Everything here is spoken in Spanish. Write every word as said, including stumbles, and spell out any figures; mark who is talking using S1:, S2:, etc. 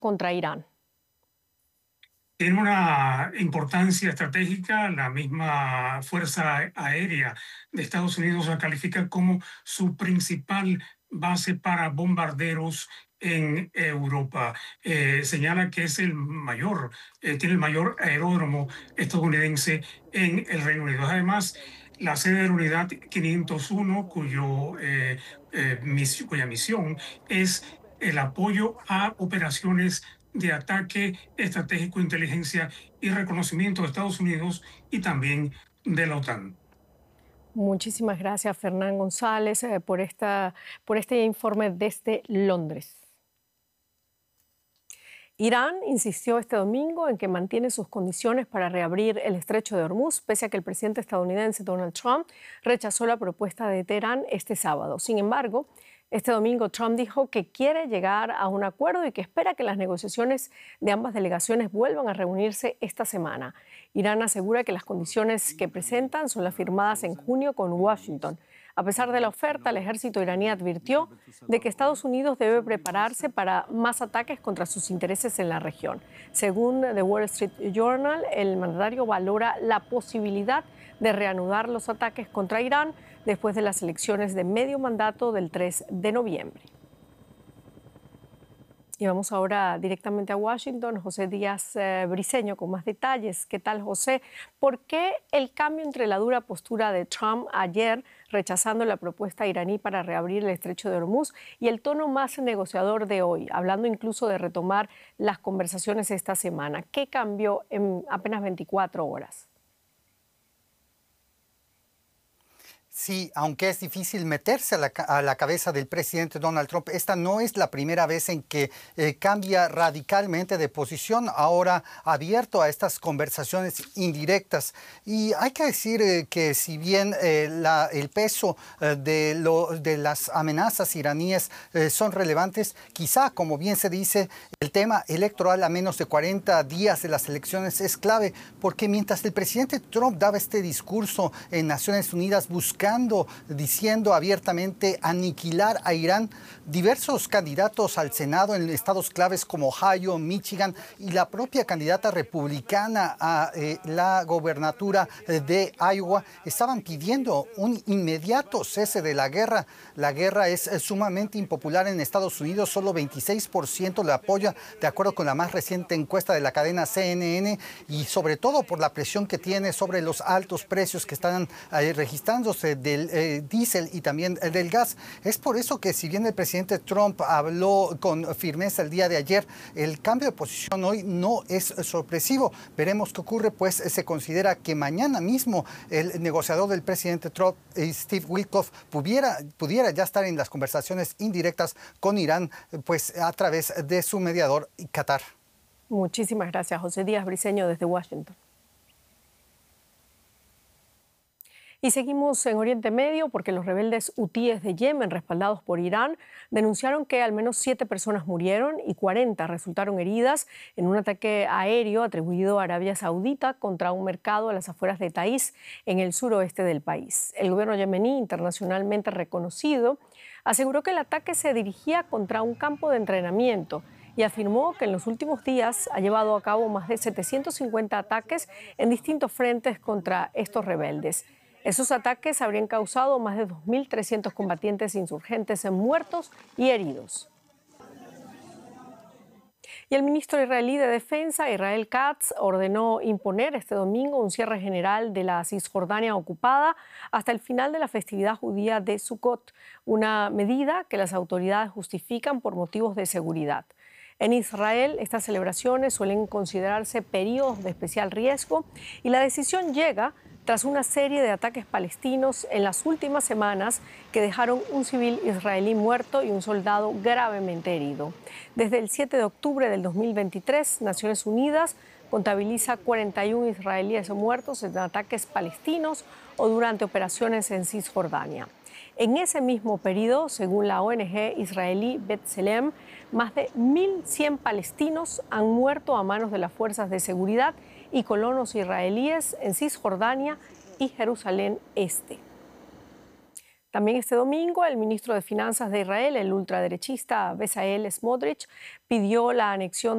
S1: contra Irán.
S2: Tiene una importancia estratégica. La misma Fuerza Aérea de Estados Unidos la califica como su principal base para bombarderos en Europa. Eh, señala que es el mayor, eh, tiene el mayor aeródromo estadounidense en el Reino Unido. Además, la sede de la Unidad quinientos uno, cuyo, eh, eh, mis, cuya misión es el apoyo a operaciones de ataque estratégico, inteligencia y reconocimiento de Estados Unidos y también de la OTAN.
S1: Muchísimas gracias, Fernán González, eh, por, esta, por este informe desde Londres. Irán insistió este domingo en que mantiene sus condiciones para reabrir el estrecho de Hormuz, pese a que el presidente estadounidense Donald Trump rechazó la propuesta de Teherán este sábado. Sin embargo, este domingo Trump dijo que quiere llegar a un acuerdo y que espera que las negociaciones de ambas delegaciones vuelvan a reunirse esta semana. Irán asegura que las condiciones que presentan son las firmadas en junio con Washington. A pesar de la oferta, el ejército iraní advirtió de que Estados Unidos debe prepararse para más ataques contra sus intereses en la región. Según The Wall Street Journal, el mandatario valora la posibilidad de reanudar los ataques contra Irán después de las elecciones de medio mandato del tres de noviembre. Y vamos ahora directamente a Washington. José Díaz eh, Briceño con más detalles. ¿Qué tal, José? ¿Por qué el cambio entre la dura postura de Trump ayer, rechazando la propuesta iraní para reabrir el estrecho de Hormuz, y el tono más negociador de hoy, hablando incluso de retomar las conversaciones esta semana? ¿Qué cambió en apenas veinticuatro horas?
S3: Sí, aunque es difícil meterse a la, a la cabeza del presidente Donald Trump, esta no es la primera vez en que eh, cambia radicalmente de posición, ahora abierto a estas conversaciones indirectas. Y hay que decir eh, que si bien eh, la, el peso eh, de, lo, de las amenazas iraníes eh, son relevantes, quizá, como bien se dice, el tema electoral a menos de cuarenta días de las elecciones es clave, porque mientras el presidente Trump daba este discurso en Naciones Unidas buscando diciendo abiertamente aniquilar a Irán, diversos candidatos al Senado en estados claves como Ohio, Michigan y la propia candidata republicana a eh, la gobernatura de Iowa estaban pidiendo un inmediato cese de la guerra. La guerra es, es sumamente impopular en Estados Unidos, solo veintiséis por ciento le apoya, de acuerdo con la más reciente encuesta de la cadena C N N, y sobre todo por la presión que tiene sobre los altos precios que están eh, registrándose del eh, diésel y también eh, del gas. Es por eso que si bien el presidente Trump habló con firmeza el día de ayer, el cambio de posición hoy no es sorpresivo. Veremos qué ocurre, pues se considera que mañana mismo el negociador del presidente Trump, eh, Steve Witkoff, pudiera, pudiera ya estar en las conversaciones indirectas con Irán, pues a través de su mediador Qatar.
S1: Muchísimas gracias, José Díaz Briceño, desde Washington. Y seguimos en Oriente Medio porque los rebeldes hutíes de Yemen, respaldados por Irán, denunciaron que al menos siete personas murieron y cuarenta resultaron heridas en un ataque aéreo atribuido a Arabia Saudita contra un mercado a las afueras de Ta'iz, en el suroeste del país. El gobierno yemení, internacionalmente reconocido, aseguró que el ataque se dirigía contra un campo de entrenamiento y afirmó que en los últimos días ha llevado a cabo más de setecientos cincuenta ataques en distintos frentes contra estos rebeldes. Esos ataques habrían causado más de dos mil trescientos combatientes insurgentes muertos y heridos. Y el ministro israelí de Defensa, Israel Katz, ordenó imponer este domingo un cierre general de la Cisjordania ocupada hasta el final de la festividad judía de Sukkot, una medida que las autoridades justifican por motivos de seguridad. En Israel, estas celebraciones suelen considerarse periodos de especial riesgo y la decisión llega tras una serie de ataques palestinos en las últimas semanas que dejaron un civil israelí muerto y un soldado gravemente herido. Desde el siete de octubre del dos mil veintitrés, Naciones Unidas contabiliza cuarenta y uno israelíes muertos en ataques palestinos o durante operaciones en Cisjordania. En ese mismo periodo, según la O N G israelí B'Tselem, más de mil cien palestinos han muerto a manos de las fuerzas de seguridad y colonos israelíes en Cisjordania y Jerusalén Este. También este domingo, el ministro de Finanzas de Israel, el ultraderechista Bezalel Smotrich, pidió la anexión